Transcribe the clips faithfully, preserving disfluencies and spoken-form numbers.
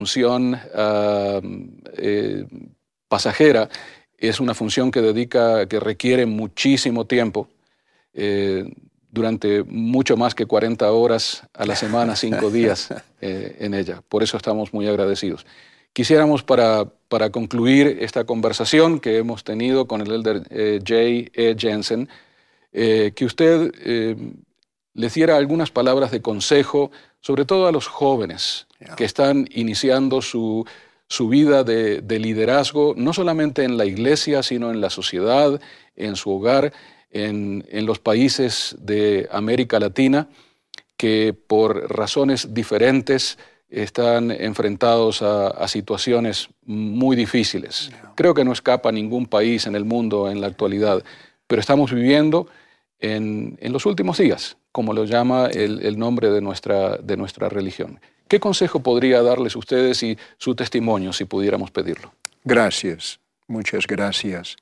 función uh, eh, pasajera, es una función que dedica, que requiere muchísimo tiempo, eh, durante mucho más que cuarenta horas a la semana, cinco días eh, en ella. Por eso estamos muy agradecidos. Quisiéramos para, para concluir esta conversación que hemos tenido con el elder eh, J E Jensen, eh, que usted eh, les diera algunas palabras de consejo, sobre todo a los jóvenes yeah. que están iniciando su, su vida de, de liderazgo, no solamente en la iglesia, sino en la sociedad, en su hogar, en, en los países de América Latina, que por razones diferentes están enfrentados a, a situaciones muy difíciles. Yeah. Creo que no escapa ningún país en el mundo en la actualidad, pero estamos viviendo en, en los últimos días, como lo llama el, el nombre de nuestra, de nuestra religión. ¿Qué consejo podría darles ustedes y su testimonio, si pudiéramos pedirlo? Gracias, muchas gracias.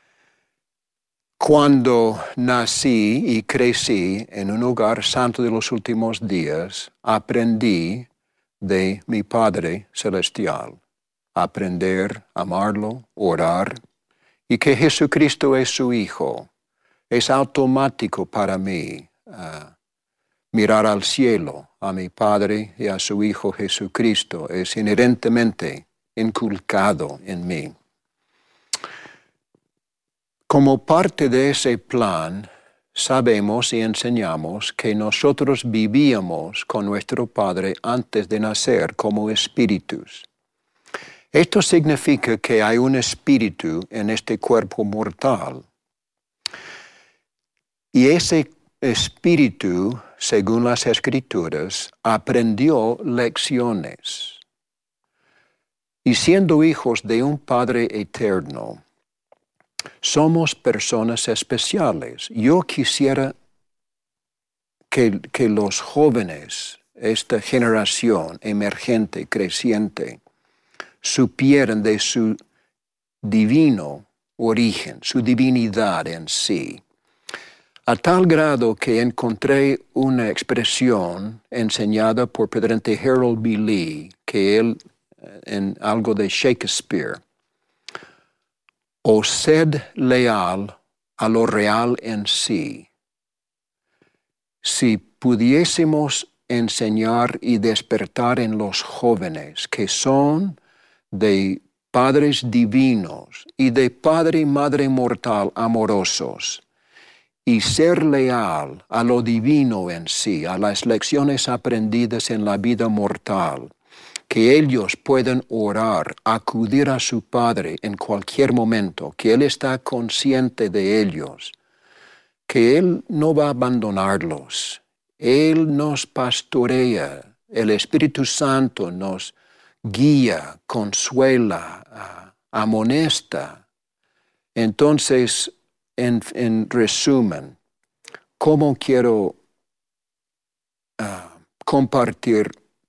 Cuando nací y crecí en un hogar santo de los últimos días, aprendí de mi Padre Celestial, aprender a amarlo, orar, y que Jesucristo es su Hijo. Es automático para mí uh, mirar al cielo, a mi Padre y a su Hijo Jesucristo. Es inherentemente inculcado en mí. Como parte de ese plan, sabemos y enseñamos que nosotros vivíamos con nuestro Padre antes de nacer como espíritus. Esto significa que hay un espíritu en este cuerpo mortal. Y ese espíritu, según las Escrituras, aprendió lecciones. Y siendo hijos de un Padre eterno, somos personas especiales. Yo quisiera que, que los jóvenes, esta generación emergente, creciente, supieran de su divino origen, su divinidad en sí. A tal grado que encontré una expresión enseñada por Presidente Harold B. Lee, que él, en algo de Shakespeare, o sed leal a lo real en sí. Si pudiésemos enseñar y despertar en los jóvenes que son de padres divinos y de padre y madre mortal amorosos, y ser leal a lo divino en sí, a las lecciones aprendidas en la vida mortal, que ellos puedan orar, acudir a su Padre en cualquier momento, que Él está consciente de ellos, que Él no va a abandonarlos. Él nos pastorea, el Espíritu Santo nos guía, consuela, amonesta. Entonces, en, en resumen, ¿cómo quiero uh, compartir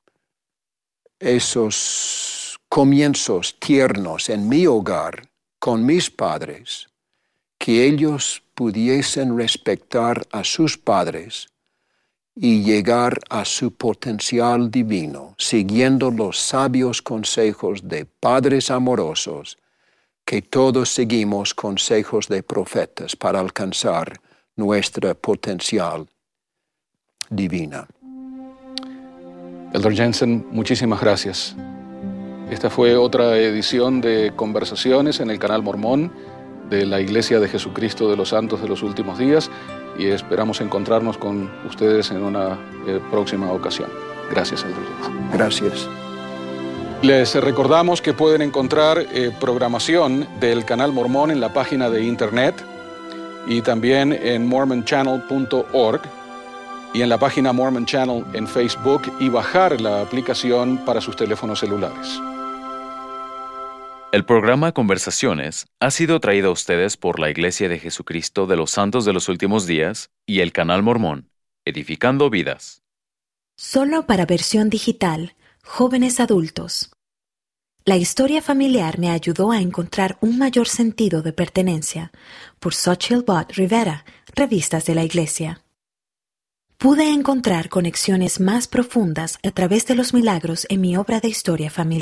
esos comienzos tiernos en mi hogar con mis padres, que ellos pudiesen respetar a sus padres y llegar a su potencial divino, siguiendo los sabios consejos de padres amorosos, que todos seguimos consejos de profetas para alcanzar nuestra potencial divina. Elder Jensen, muchísimas gracias. Esta fue otra edición de Conversaciones en el Canal Mormón de la Iglesia de Jesucristo de los Santos de los Últimos Días, y esperamos encontrarnos con ustedes en una eh, próxima ocasión. Gracias, Elder Jensen. Gracias. Les recordamos que pueden encontrar eh, programación del Canal Mormón en la página de internet y también en mormon channel punto org y en la página Mormon Channel en Facebook, y bajar la aplicación para sus teléfonos celulares. El programa Conversaciones ha sido traído a ustedes por la Iglesia de Jesucristo de los Santos de los Últimos Días y el Canal Mormón, edificando vidas. Solo para versión digital, jóvenes adultos. La historia familiar me ayudó a encontrar un mayor sentido de pertenencia, por Xochitl Bott Rivera, Revistas de la Iglesia. Pude encontrar conexiones más profundas a través de los milagros en mi obra de historia familiar.